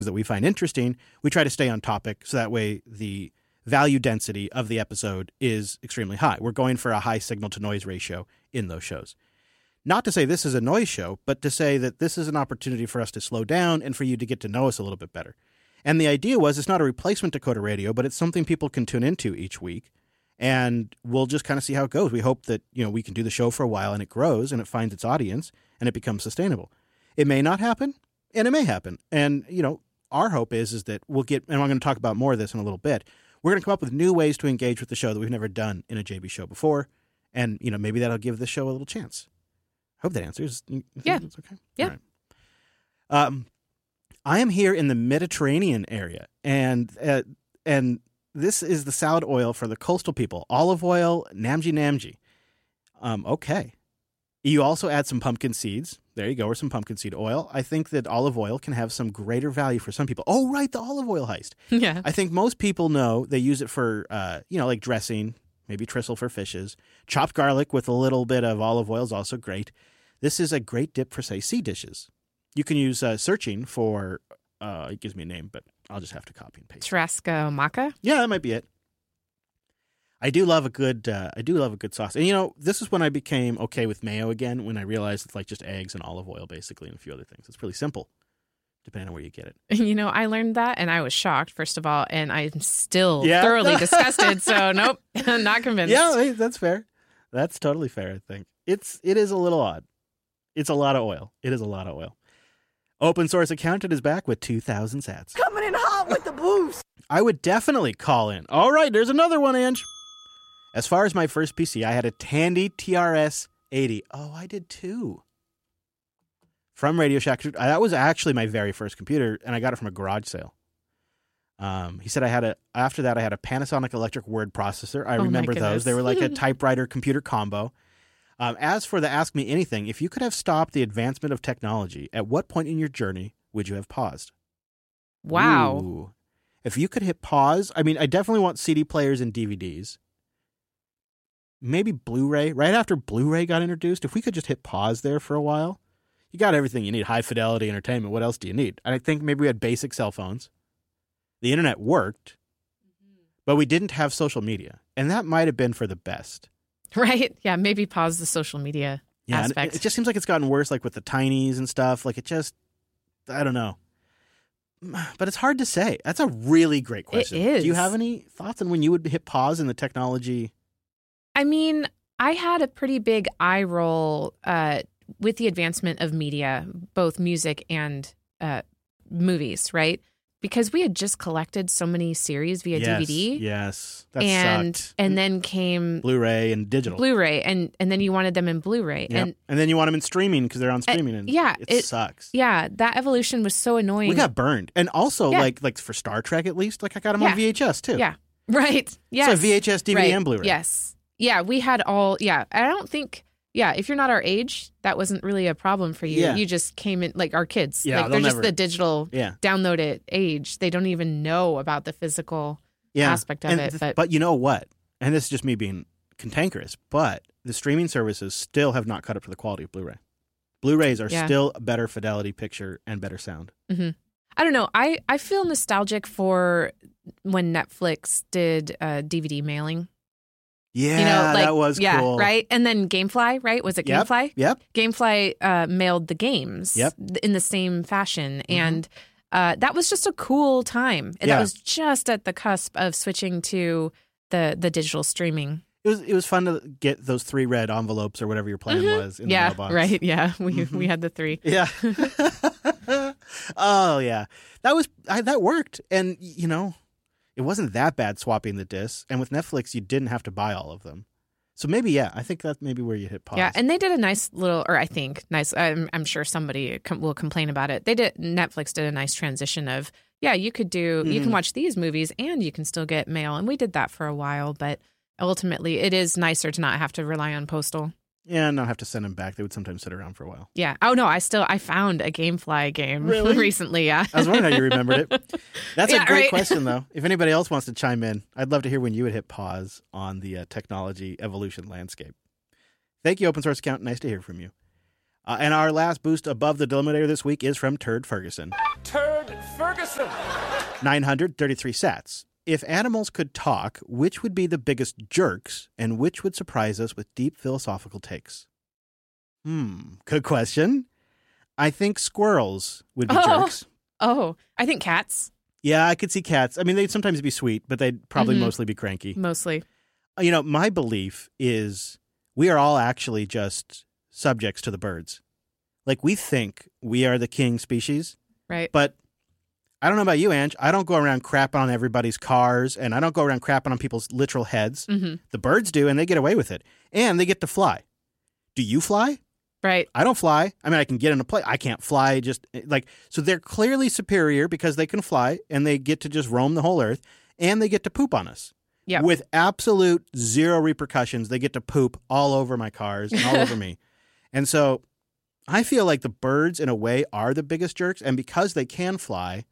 that we find interesting, we try to stay on topic so that way the value density of the episode is extremely high. We're going for a high signal to noise ratio in those shows. Not to say this is a noise show, but to say that this is an opportunity for us to slow down and for you to get to know us a little bit better. And the idea was it's not a replacement to Coda Radio, but it's something people can tune into each week. And we'll just kind of see how it goes. We hope that, we can do the show for a while and it grows and it finds its audience and it becomes sustainable. It may not happen and it may happen. And, our hope is that we'll get, and I'm going to talk about more of this in a little bit. We're going to come up with new ways to engage with the show that we've never done in a JB show before. And, maybe that'll give the show a little chance. I hope that answers. You think it's okay? Yeah. All right. I am here in the Mediterranean area, and this is the salad oil for the coastal people. Olive oil, namji. Okay. You also add some pumpkin seeds. There you go, or some pumpkin seed oil. I think that olive oil can have some greater value for some people. Oh, right, the olive oil heist. Yeah. I think most people know they use it for, like dressing, maybe tristle for fishes. Chopped garlic with a little bit of olive oil is also great. This is a great dip for, say, sea dishes. You can use searching for, it gives me a name, but I'll just have to copy and paste. Tarasco maca? Yeah, that might be it. I do love a good sauce. And this is when I became okay with mayo again, when I realized it's like just eggs and olive oil basically and a few other things. It's really simple, depending on where you get it. I learned that and I was shocked, first of all, and I'm still thoroughly disgusted. So nope, not convinced. Yeah, that's fair. That's totally fair, I think. It is a little odd. It's a lot of oil. It is a lot of oil. Open Source Accountant is back with 2,000 sats. Coming in hot with the boost. I would definitely call in. All right, there's another one, Ange. As far as my first PC, I had a Tandy TRS 80. Oh, I did too. From Radio Shack. That was actually my very first computer, and I got it from a garage sale. He said after that I had a Panasonic electric word processor. I remember those. They were like a typewriter computer combo. As for the Ask Me Anything, if you could have stopped the advancement of technology, at what point in your journey would you have paused? Wow. Ooh. If you could hit pause, I definitely want CD players and DVDs. Maybe Blu-ray. Right after Blu-ray got introduced, if we could just hit pause there for a while, you got everything you need. High fidelity entertainment. What else do you need? And I think maybe we had basic cell phones. The internet worked, but we didn't have social media. And that might have been for the best. Right? Yeah, maybe pause the social media aspect. It just seems like it's gotten worse, like with the tinies and stuff. Like I don't know. But it's hard to say. That's a really great question. It is. Do you have any thoughts on when you would hit pause in the technology? I had a pretty big eye roll with the advancement of media, both music and movies, right? Because we had just collected so many series via DVD. Yes, that sucked. And then came Blu-ray and digital. Blu-ray, and then you wanted them in Blu-ray. Yep. And then you want them in streaming because they're on streaming. And it sucks. Yeah, that evolution was so annoying. We got burned. And also, like for Star Trek at least, like I got them on VHS too. Yeah, right. Yes. So VHS, DVD, and Blu-ray. Yes. Yeah, we had all, I don't think, if you're not our age, that wasn't really a problem for you. Yeah. You just came in, like our kids. Yeah, like they're just the digital download it age. They don't even know about the physical aspect of it. But you know what? And this is just me being cantankerous, but the streaming services still have not caught up to the quality of Blu-ray. Blu-rays are still a better fidelity picture and better sound. Mm-hmm. I don't know. I feel nostalgic for when Netflix did DVD mailing. Yeah, that was cool. Yeah, right? And then Gamefly, right? Was it Gamefly? Yep. Gamefly mailed the games in the same fashion. Mm-hmm. And that was just a cool time. And that was just at the cusp of switching to the digital streaming. It was fun to get those 3 red envelopes or whatever your plan was in the mailbox. Right. Yeah, we had the 3. Yeah. Oh yeah, that worked, and it wasn't that bad swapping the discs. And with Netflix, you didn't have to buy all of them. So maybe I think that's maybe where you hit pause. Yeah, and they did a nice little, or I think nice. I'm sure somebody will complain about it. Netflix did a nice transition of you could do you can watch these movies and you can still get mail, and we did that for a while, but. Ultimately, it is nicer to not have to rely on postal. Yeah, and not have to send them back. They would sometimes sit around for a while. Yeah. Oh, no, I found a Gamefly game recently, yeah. I was wondering how you remembered it. That's a great question, though. If anybody else wants to chime in, I'd love to hear when you would hit pause on the technology evolution landscape. Thank you, Open Source Account. Nice to hear from you. And our last boost above the delimiter this week is from Turd Ferguson. Turd Ferguson! awesome. 933 sats. If animals could talk, which would be the biggest jerks and which would surprise us with deep philosophical takes? Good question. I think squirrels would be jerks. Oh, I think cats. Yeah, I could see cats. I mean, they'd sometimes be sweet, but they'd probably mostly be cranky. Mostly. You know, my belief is we are all actually just subjects to the birds. Like, we think we are the king species. Right. But I don't know about you, Ange. I don't go around crapping on everybody's cars, and I don't go around crapping on people's literal heads. Mm-hmm. The birds do, and they get away with it. And they get to fly. Do you fly? Right. I don't fly. I mean, I can get in a plane. I can't fly. Just like, so they're clearly superior because they can fly, and they get to just roam the whole earth, and they get to poop on us. Yeah. With absolute zero repercussions. They get to poop all over my cars and all over me. And so I feel like the birds, in a way, are the biggest jerks. And because they can fly,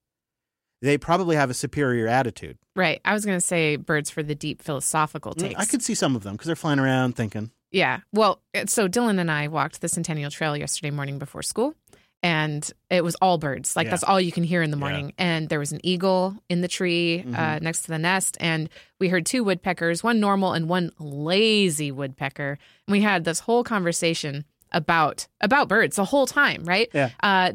they probably have a superior attitude. Right. I was going to say birds for the deep philosophical takes. I could see some of them because they're flying around thinking. Yeah. Well, so Dylan and I walked the Centennial Trail yesterday morning before school, and it was all birds. Like, that's all you can hear in the morning. Yeah. And there was an eagle in the tree next to the nest, and we heard two woodpeckers, one normal and one lazy woodpecker. And we had this whole conversation about birds the whole time, right? Yeah.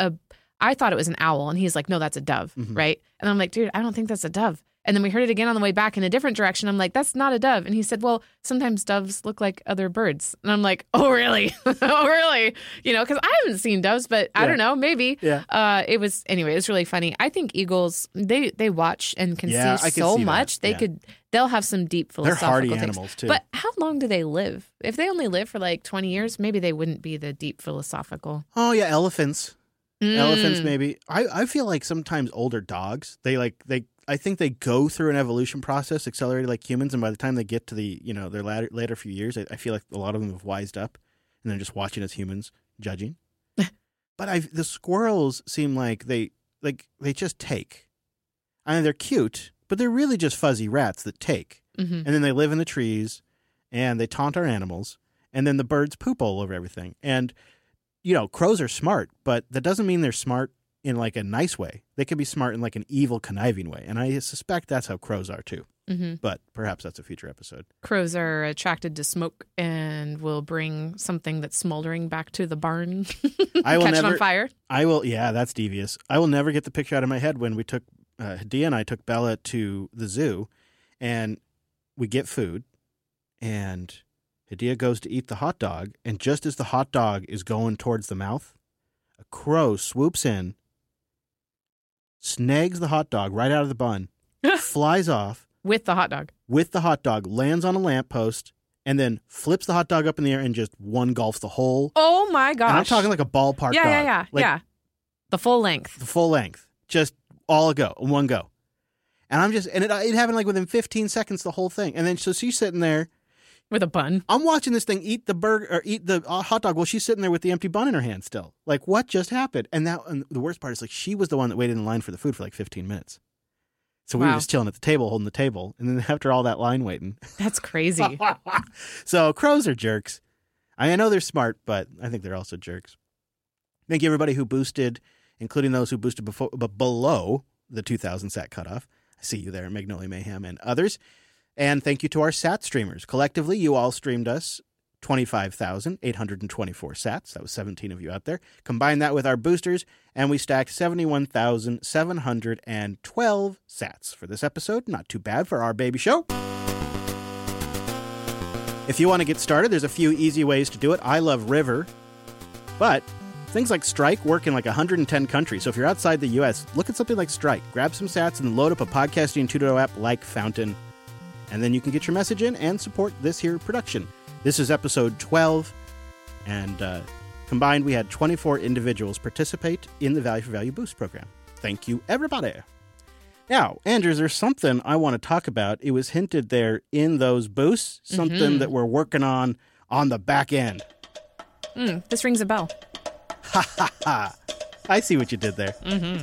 I thought it was an owl, and he's like, no, that's a dove, right? And I'm like, dude, I don't think that's a dove. And then we heard it again on the way back in a different direction. I'm like, that's not a dove. And he said, well, sometimes doves look like other birds. And I'm like, oh, really? Oh, really? You know, because I haven't seen doves, but I don't know, maybe. Yeah. It was really funny. I think eagles, they watch and can see so much. They'll have some deep philosophical They're hardy takes. animals, too. But how long do they live? If they only live for like 20 years, maybe they wouldn't be the deep philosophical. Oh, yeah, elephants. Elephants, maybe. I feel like sometimes older dogs, I think they go through an evolution process accelerated like humans, and by the time they get to their later few years, I feel like a lot of them have wised up, and they're just watching as humans, judging. But the squirrels seem like they just take. I mean, they're cute, but they're really just fuzzy rats that take. Mm-hmm. And then they live in the trees, and they taunt our animals, and then the birds poop all over everything. And crows are smart, but that doesn't mean they're smart in like a nice way. They can be smart in like an evil, conniving way. And I suspect that's how crows are too. Mm-hmm. But perhaps that's a future episode. Crows are attracted to smoke and will bring something that's smoldering back to the barn. Catch it on fire. Yeah, that's devious. I will never get the picture out of my head when we took, Hadia and I took Bella to the zoo, and we get food, and Hadia goes to eat the hot dog, and just as the hot dog is going towards the mouth, a crow swoops in, snags the hot dog right out of the bun, flies off. With the hot dog. Lands on a lamppost, and then flips the hot dog up in the air and just one golfs the whole. Oh, my gosh. And I'm talking like a ballpark dog. Yeah. The full length. Just all a go, one go. And it happened like within 15 seconds, the whole thing. And then so she's sitting there. With a bun. I'm watching this thing eat the hot dog while she's sitting there with the empty bun in her hand still. Like, what just happened? And the worst part is, like, she was the one that waited in line for the food for like 15 minutes. So we were just chilling at the table, holding the table. And then after all that line waiting. That's crazy. So crows are jerks. I know they're smart, but I think they're also jerks. Thank you, everybody who boosted, including those who boosted below the 2,000 sat cutoff. I see you there, Magnolia Mayhem and others. And thank you to our SAT streamers. Collectively, you all streamed us 25,824 sats. That was 17 of you out there. Combine that with our boosters, and we stacked 71,712 sats for this episode. Not too bad for our baby show. If you want to get started, there's a few easy ways to do it. I love River, but things like Strike work in like 110 countries. So if you're outside the U.S., look at something like Strike. Grab some sats and load up a Podcasting 2.0 app like Fountain. And then you can get your message in and support this here production. This is episode 12, and combined we had 24 individuals participate in the Value for Value Boost program. Thank you, everybody. Now, Andrew, there's something I want to talk about. It was hinted there in those boosts, something that we're working on the back end. This rings a bell. Ha, ha, ha. I see what you did there. Mm-hmm.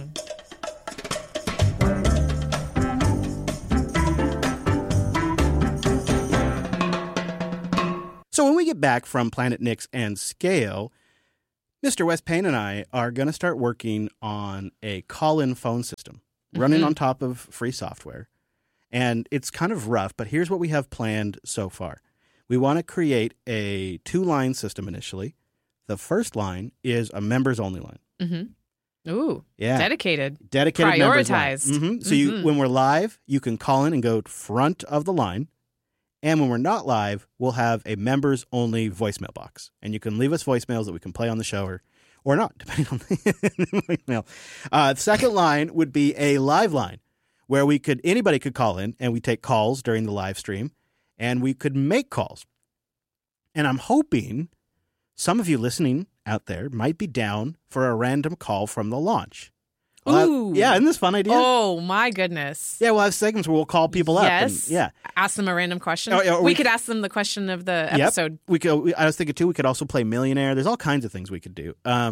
So when we get back from Planet Nix and Scale, Mr. Wes Payne and I are going to start working on a call-in phone system running on top of free software. And it's kind of rough, but here's what we have planned so far. We want to create a 2-line system initially. The first line is a members-only line. Mm-hmm. Ooh, yeah. Dedicated Prioritized. Members line. So when we're live, you can call in and go front of the line. And when we're not live, we'll have a members-only voicemail box. And you can leave us voicemails that we can play on the show or not, depending on the voicemail. The second line would be a live line where anybody could call in, and we take calls during the live stream, and we could make calls. And I'm hoping some of you listening out there might be down for a random call from the launch. Ooh. Isn't this a fun idea? Oh, my goodness. Yeah, we'll have segments where we'll call people up. Yes. And, Ask them a random question. Or we could ask them the question of the episode. I was thinking, too, we could also play Millionaire. There's all kinds of things we could do.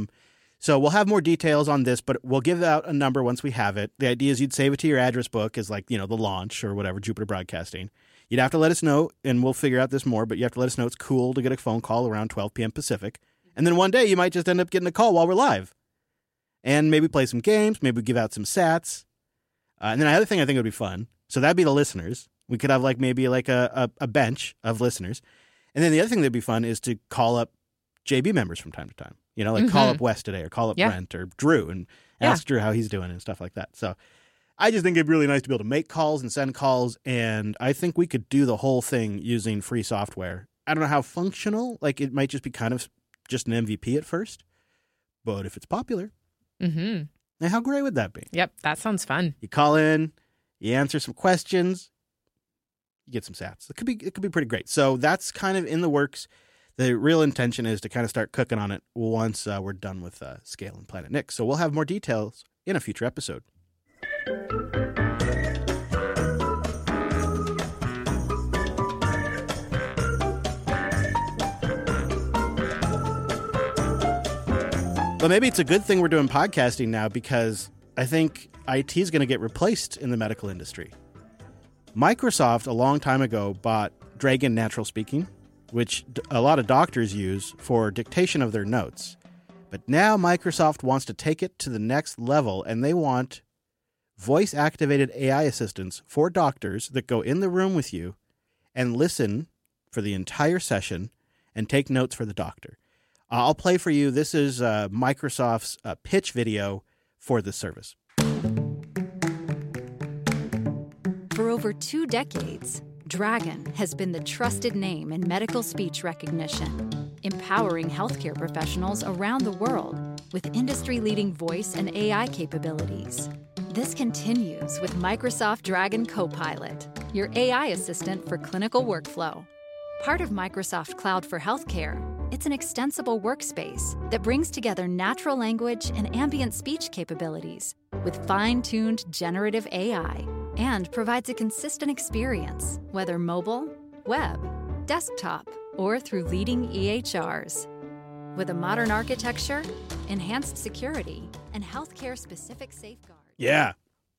So we'll have more details on this, but we'll give out a number once we have it. The idea is you'd save it to your address book as the launch or whatever, Jupiter Broadcasting. You'd have to let us know, and we'll figure out this more, but you have to let us know it's cool to get a phone call around 12 p.m. Pacific. And then one day you might just end up getting a call while we're live. And maybe play some games, maybe give out some sats. And then the other thing I think would be fun, so that'd be the listeners. We could have maybe a bench of listeners. And then the other thing that'd be fun is to call up JB members from time to time. Call up Wes today or call up Brent or Drew and ask Drew how he's doing and stuff like that. So I just think it'd be really nice to be able to make calls and send calls. And I think we could do the whole thing using free software. I don't know how functional. It might just be kind of just an MVP at first. But if it's popular, and how great would that be? Yep, that sounds fun. You call in, you answer some questions, you get some sats. It could be pretty great. So that's kind of in the works. The real intention is to kind of start cooking on it once we're done with Scale and Planet Nick. So we'll have more details in a future episode. But maybe it's a good thing we're doing podcasting now because I think IT is going to get replaced in the medical industry. Microsoft, a long time ago, bought Dragon Natural Speaking, which a lot of doctors use for dictation of their notes. But now Microsoft wants to take it to the next level, and they want voice-activated AI assistants for doctors that go in the room with you and listen for the entire session and take notes for the doctor. I'll play for you. This is Microsoft's pitch video for this service. For over 2 decades, Dragon has been the trusted name in medical speech recognition, empowering healthcare professionals around the world with industry-leading voice and AI capabilities. This continues with Microsoft Dragon Copilot, your AI assistant for clinical workflow. Part of Microsoft Cloud for Healthcare, it's an extensible workspace that brings together natural language and ambient speech capabilities with fine-tuned generative AI and provides a consistent experience, whether mobile, web, desktop, or through leading EHRs. With a modern architecture, enhanced security, and healthcare-specific safeguards. Yeah,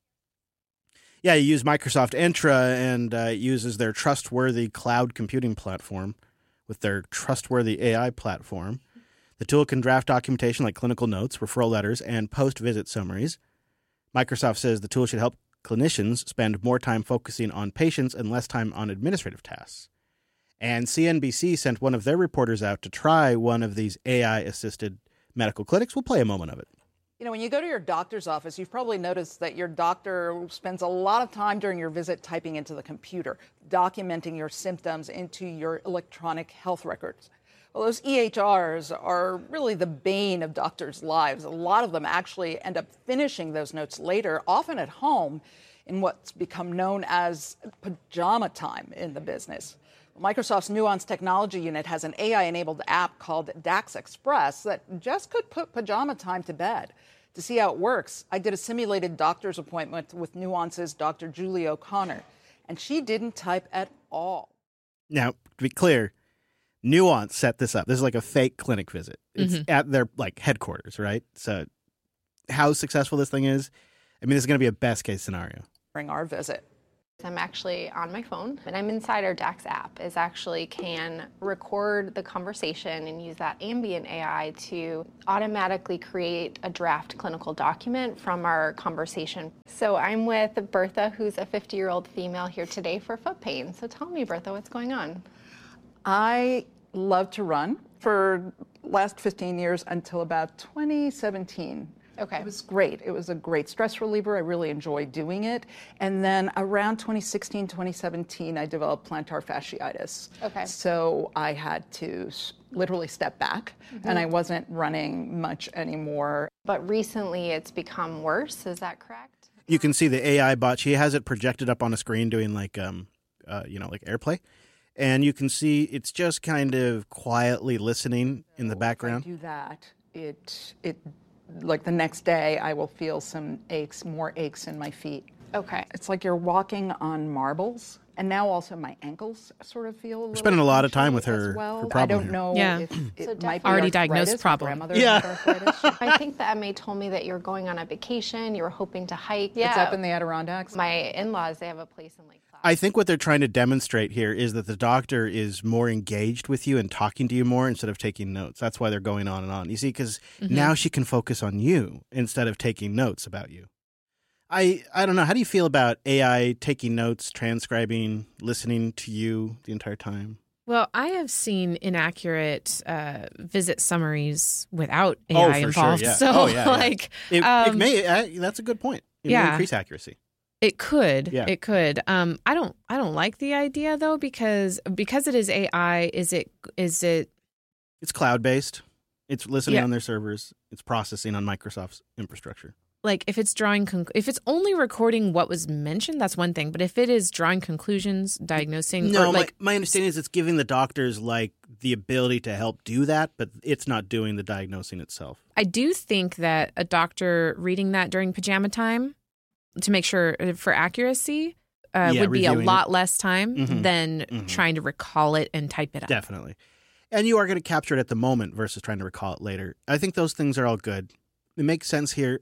you use Microsoft Entra, and it uses their trustworthy cloud computing platform with their trustworthy AI platform. The tool can draft documentation like clinical notes, referral letters, and post-visit summaries. Microsoft says the tool should help clinicians spend more time focusing on patients and less time on administrative tasks. And CNBC sent one of their reporters out to try one of these AI-assisted medical clinics. We'll play a moment of it. When you go to your doctor's office, you've probably noticed that your doctor spends a lot of time during your visit typing into the computer, documenting your symptoms into your electronic health records. Well, those EHRs are really the bane of doctors' lives. A lot of them actually end up finishing those notes later, often at home, in what's become known as pajama time in the business. Microsoft's Nuance Technology Unit has an AI-enabled app called DAX Express that just could put pajama time to bed. To see how it works, I did a simulated doctor's appointment with Nuance's Dr. Julie O'Connor, and she didn't type at all. Now, to be clear, Nuance set this up. This is like a fake clinic visit. It's at their headquarters, right? So how successful this thing is, this is going to be a best-case scenario. During our visit. I'm actually on my phone, and I'm inside our DAX app. It actually can record the conversation and use that ambient AI to automatically create a draft clinical document from our conversation. So I'm with Bertha, who's a 50-year-old female here today for foot pain. So tell me, Bertha, what's going on? I love to run for last 15 years until about 2017. Okay. It was great. It was a great stress reliever. I really enjoyed doing it. And then around 2016, 2017, I developed plantar fasciitis. Okay. So I had to literally step back, and I wasn't running much anymore. But recently it's become worse, is that correct? You can see the AI bot. She has it projected up on a screen doing like AirPlay. And you can see it's just kind of quietly listening in the background. If I do that, it like the next day, I will feel some aches, more aches in my feet. Okay. It's like you're walking on marbles. And now also my ankles sort of feel a little spending a lot of time with punchy her- as well. her problem I don't here. know Yeah. if it So might be already diagnosed arthritis. problem. My grandmother Yeah. had arthritis. I think the MA told me that you're going on a vacation, you were hoping to hike. Yeah. It's up in the Adirondacks. My in-laws, they have a place in Lake Placid. I think what they're trying to demonstrate here is that the doctor is more engaged with you and talking to you more instead of taking notes. That's why they're going on and on. You see, because now she can focus on you instead of taking notes about you. I don't know. How do you feel about AI taking notes, transcribing, listening to you the entire time? Well, I have seen inaccurate visit summaries without AI Oh, for involved. sure, yeah. So, Oh, yeah, yeah. like, It may. That's a good point. It may Yeah. increase accuracy. it could. Yeah. It could. I don't like the idea though because it is AI. Is it? It's cloud-based. It's listening Yeah. on their servers. It's processing on Microsoft's infrastructure. Like if it's if it's only recording what was mentioned, that's one thing. But if it is drawing conclusions, diagnosing, No, or like my understanding is it's giving the doctors like the ability to help do that, but it's not doing the diagnosing itself. I do think that a doctor reading that during pajama time to make sure for accuracy would be a reviewing lot less time Mhm. than Mhm. trying to recall it and type it up. Definitely. And you are going to capture it at the moment versus trying to recall it later. I think those things are all good. It makes sense here.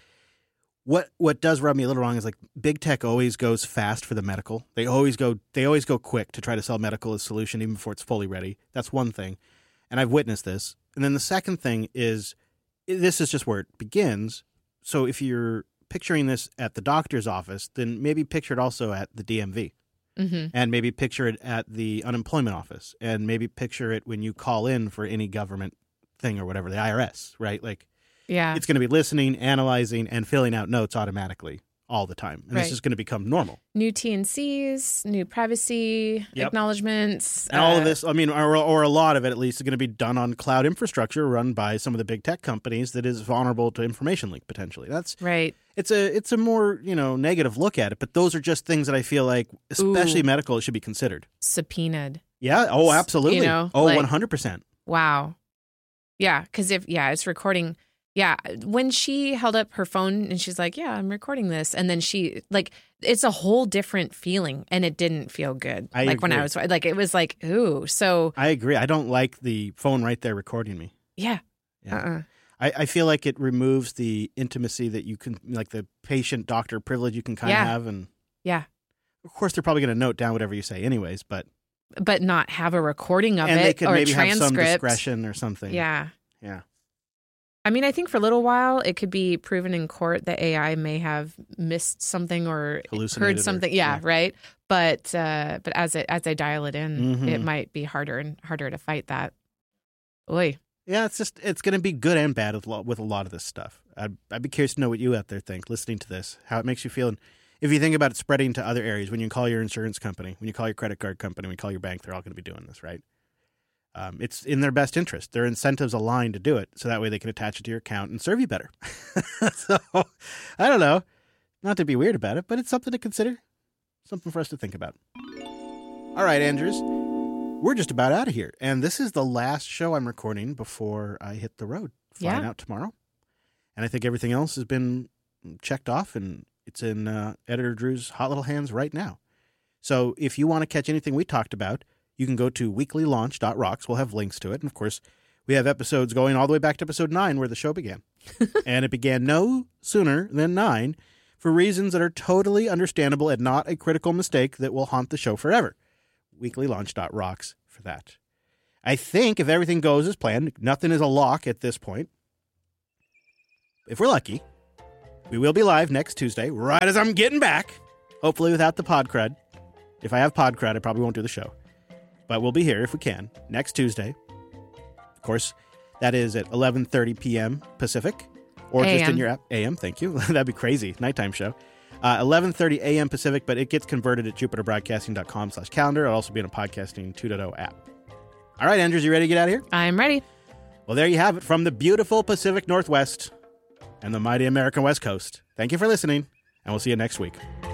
What does rub me a little wrong is like big tech always goes fast for the medical. They always go quick to try to sell medical as a solution even before it's fully ready. That's one thing. And I've witnessed this. And then the second thing is this is just where it begins. So if you're picturing this at the doctor's office, then maybe picture it also at the DMV. Mm-hmm. And maybe picture it at the unemployment office, and maybe picture it when you call in for any government thing or whatever, the IRS, right? Like Yeah. it's going to be listening, analyzing, and filling out notes automatically all the time. And Right. this is going to become normal. New TNCs, new privacy Yep. acknowledgments. And all of this, I mean, or a lot of it at least, is going to be done on cloud infrastructure run by some of the big tech companies that is vulnerable to information leak potentially. That's Right. it's a more, negative look at it, but those are just things that I feel like, especially medical, it should be considered. Subpoenaed. Yeah. Oh, absolutely. like 100%. Wow. Yeah. Because it's recording. Yeah. When she held up her phone and she's like, yeah, I'm recording this. And then it's a whole different feeling and it didn't feel good. I when I agree. was like, it was like, ooh. So I agree. I don't like the phone right there recording me. yeah. Yeah. I feel like it removes the intimacy that you can, like the patient-doctor privilege you can kind of Yeah. have. And Yeah. of course, they're probably going to note down whatever you say anyways, but But not have a recording of and they it could or a maybe have some transcript. discretion or something. Yeah. Yeah. I mean, I think for a little while it could be proven in court that AI may have missed something or Hallucinated heard something. or- Yeah, yeah. right. But as they dial it in, Mhm. it might be harder and harder to fight that. Oy. Yeah, it's going to be good and bad with a lot of this stuff. I'd be curious to know what you out there think, listening to this, how it makes you feel. And if you think about it spreading to other areas, when you call your insurance company, when you call your credit card company, when you call your bank, they're all going to be doing this, right? It's in their best interest. Their incentives align to do it, so that way they can attach it to your account and serve you better. So, I don't know. Not to be weird about it, but it's something to consider. Something for us to think about. All right, Andrews. We're just about out of here. And this is the last show I'm recording before I hit the road, flying Yeah. out tomorrow. And I think everything else has been checked off, and it's in Editor Drew's hot little hands right now. So if you want to catch anything we talked about, you can go to weeklylaunch.rocks. We'll have links to it. And, of course, we have episodes going all the way back to episode 9 where the show began. And it began no sooner than 9 for reasons that are totally understandable and not a critical mistake that will haunt the show forever. Weeklylaunch.rocks for that. I think if everything goes as planned, nothing is a lock at this point. If we're lucky, we will be live next Tuesday, right as I'm getting back, hopefully without the pod crud. If I have pod crud, I probably won't do the show. But we'll be here if we can, next Tuesday. Of course, that is at 11:30 p.m. Pacific, or AM. just in your app. AM, thank you. That'd be crazy. Nighttime show. 11:30 a.m. Pacific, but it gets converted at jupiterbroadcasting.com/calendar. It'll also be in a Podcasting 2.0 app. All right, Andrews, you ready to get out of here? I'm ready. Well, there you have it from the beautiful Pacific Northwest and the mighty American West Coast. Thank you for listening, and we'll see you next week.